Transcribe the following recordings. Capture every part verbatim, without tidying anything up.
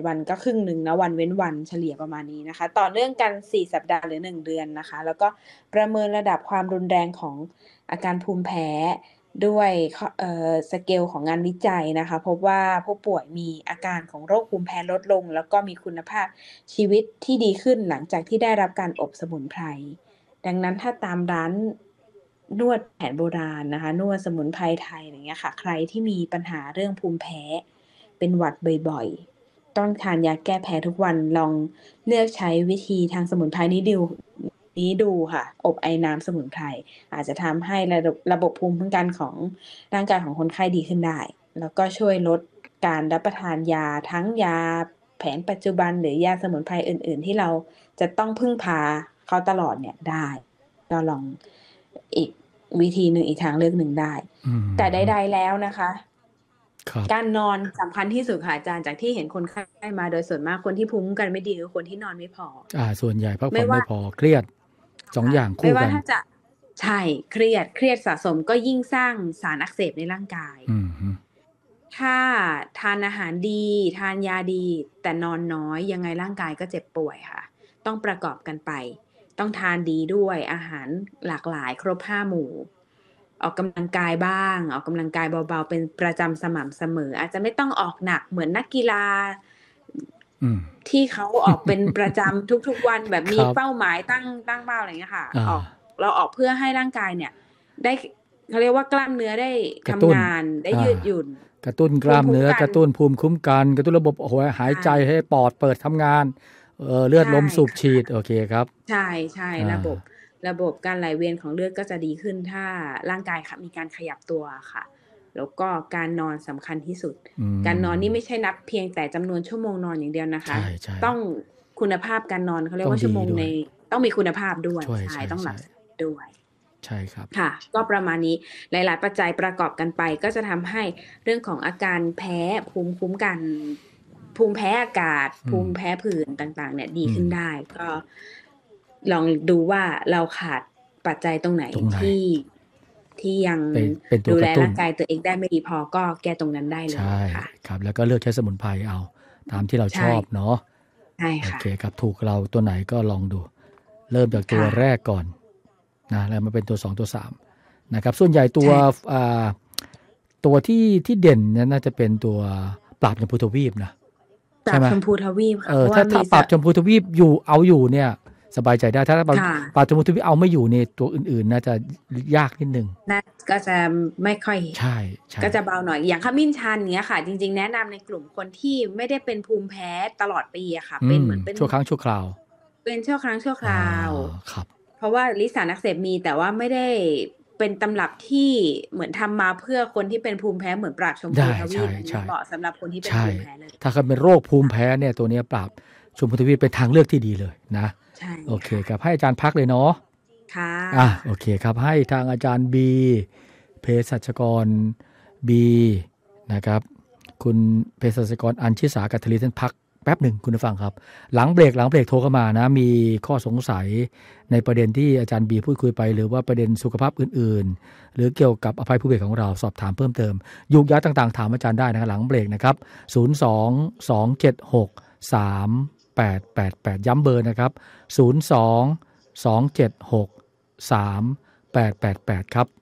วันก็ครึ่งนึงนะวันเว้นวันเฉลี่ยประมาณนี้นะคะต่อเนื่องกันสี่สัปดาห์หรือหนึ่งเดือนนะคะแล้วก็ประเมินระดับความรุนแรงของอาการภูมิแพ้ด้วยเอ่อสเกลของงานวิจัยนะคะพบว่าผู้ป่วยมีอาการของโรคภูมิแพ้ลดลงแล้วก็มีคุณภาพชีวิตที่ดีขึ้นหลังจากที่ได้รับการอบสมุนไพรดังนั้นถ้าตามร้านนวดแผนโบราณนะคะนวดสมุนไพรไทยอย่างเงี้ยค่ะใครที่มีปัญหาเรื่องภูมิแพ้เป็นหวัดบ่อยๆต้องทานยาแก้แพ้ทุกวันลองเลือกใช้วิธีทางสมุนไพรนี้ดูนี้ดูค่ะอบไอน้ำสมุนไพรอาจจะทำให้ระบบระบบภูมิคุ้มกันของร่างกายของคนไข้ดีขึ้นได้แล้วก็ช่วยลดการรับประทานยาทั้งยาแผนปัจจุบันหรือยาสมุนไพรอื่นๆที่เราจะต้องพึ่งพาเขาตลอดเนี่ยได้ก็ลองอีกวิธีหนึ่งอีกทางเลือกหนึ่งได้แต่ใดๆแล้วนะคะการนอนสำคัญที่สุดค่ะอาจารย์จากที่เห็นคนไข้มาโดยส่วนมากคนที่ภูมิคุ้มกันไม่ดีคือคนที่นอนไม่พออ่าส่วนใหญ่พักผ่อนไม่พอเครียดสองอย่างคู่กันไม่ว่าถ้าจะใช่เครียดเครียดสะสมก็ยิ่งสร้างสารอักเสบในร่างกายถ้าทานอาหารดีทานยาดีแต่นอนน้อยยังไงร่างกายก็เจ็บป่วยค่ะต้องประกอบกันไปต้องทานดีด้วยอาหารหลากหลายครบห้าหมู่ออกกำลังกายบ้างออกกำลังกายเบาๆเป็นประจำสม่ำเสมออาจจะไม่ต้องออกหนักเหมือนนักกีฬาที่เขาออกเป็นประจำทุกๆวันแบบมีเป้าหมายตั้งตั้งเป้าอะไรอย่างเงี้ยค่ะออกเราออกเพื่อให้ร่างกายเนี่ยได้เขาเรียกว่ากล้ามเนื้อได้ทำงานได้ยืดหยุ่นกระตุ้นกล้ามเนื้อกระตุ้นภูมิคุ้มกันกระตุ้นระบบหายใจให้ปอดเปิดทำงานเออเลือดลมสูบฉีดโอเคครับใช่ใช่ระบบระบบการไหลเวียนของเลือดก็จะดีขึ้นถ้าร่างกายมีการขยับตัวค่ะแล้วก็การนอนสำคัญที่สุดการนอนนี่ไม่ใช่นับเพียงแต่จำนวนชั่วโมงนอนอย่างเดียวนะคะต้องคุณภาพการนอนเขาเรียกว่าชั่วโมงในต้องมีคุณภาพด้วยใช่ต้องหลับด้วยใช่ครับค่ะก็ประมาณนี้หลายๆปัจจัยประกอบกันไปก็จะทำให้เรื่องของอาการแพ้ภูมิคุ้มกันภูมิแพ้อากาศภูมิแพ้ผื่นต่างๆเนี่ยดีขึ้นได้ก็ลองดูว่าเราขาดปัจจัยตรงไหนที่ที่ยังดูแลร่างกายตัวเองได้ไม่ดีพอก็แก้ตรงนั้นได้เลยค่ะครับแล้วก็เลือกใช้สมุนไพรเอาตามที่เราชอบเนาะใช่ค่ะโอเคครับถูกเราตัวไหนก็ลองดูเริ่มจากตัวแรกก่อนนะแล้วมาเป็นตัวสองตัวสามนะครับส่วนใหญ่ตัวอ่าตัวที่ที่เด่นเนี่ยน่าจะเป็นตัวปราบชมพูทวีปนะปราบชมพูทวีปค่ะเออถ้าถ้าปราบชมพูทวีปอยู่เอาอยู่เนี่ยสบายใจได้ถ้าปราบชมพูทวีปเอาไม่อยู่เนี่ยตัวอื่นๆน่าจะยากนิดนึงน่าก็จะไม่ค่อยใช่ก็จะเบาหน่อยอย่างขมิ้นชันเงี้ยค่ะจริงๆแนะนำในกลุ่มคนที่ไม่ได้เป็นภูมิแพ้ตลอดปีอะค่ะเป็นเหมือนเป็นชั่วครั้งชั่วคราวเป็นชั่วครั้งชั่วคราวครับเพราะว่าลิสารอักเสบมีแต่ว่าไม่ได้เป็นตำรับที่เหมือนทำมาเพื่อคนที่เป็นภูมิแพ้เหมือนปราบชมพูทวีปเหมาะสำหรับคนที่เป็นภูมิแพ้เลยถ้าเขาเป็นโรคภูมิแพ้เนี่ยตัวนี้ปราบชมพูทวีปเป็นทางเลือกที่ดีเลยนะใช่โอเคครับให้อาจารย์พักเลยเนาะค่ะอ่ะโอเคครับให้ทางอาจารย์บีเภสัชกรบีนะครับคุณเภสัชกรอัญชิสากัทธลีท่านพักแป๊บหนึ่งคุณผู้ฟังครับหลังเบรกหลังเบรกโทรเข้ามานะมีข้อสงสัยในประเด็นที่อาจารย์บีพูดคุยไปหรือว่าประเด็นสุขภาพอื่นๆหรือเกี่ยวกับอภัยภูเบศของเราสอบถามเพิ่มเติมยุกย้ายต่างๆถามอาจารย์ได้นะครับหลังเบรกนะครับศูนย์ สอง สอง เจ็ด หก สาม แปด แปด แปดย้ำเบอร์นะครับศูนย์ สอง สอง เจ็ด หก สาม แปด แปด แปดครับ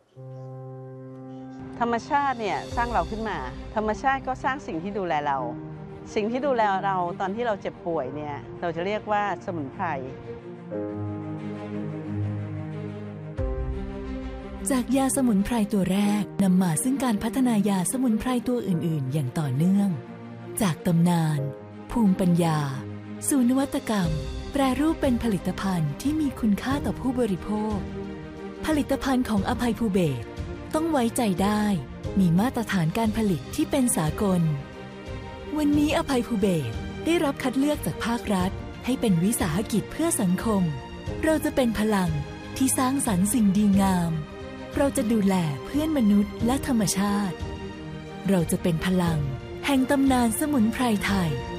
ธรรมชาติเนี่ยสร้างเราขึ้นมาธรรมชาติก็สร้างสิ่งที่ดูแลเราสิ่งที่ดูแลเราตอนที่เราเจ็บป่วยเนี่ยเราจะเรียกว่าสมุนไพรจากยาสมุนไพรตัวแรกนำมาซึ่งการพัฒนายาสมุนไพรตัวอื่นๆอย่างต่อเนื่องจากตำนานภูมิปัญญาสู่นวัตกรรมแปรรูปเป็นผลิตภัณฑ์ที่มีคุณค่าต่อผู้บริโภคผลิตภัณฑ์ของอภัยภูเบศรต้องไว้ใจได้มีมาตรฐานการผลิตที่เป็นสากลวันนี้อภัยภูเบศรได้รับคัดเลือกจากภาครัฐให้เป็นวิสาหกิจเพื่อสังคมเราจะเป็นพลังที่สร้างสรรค์สิ่งดีงามเราจะดูแลเพื่อนมนุษย์และธรรมชาติเราจะเป็นพลังแห่งตำนานสมุนไพรไทย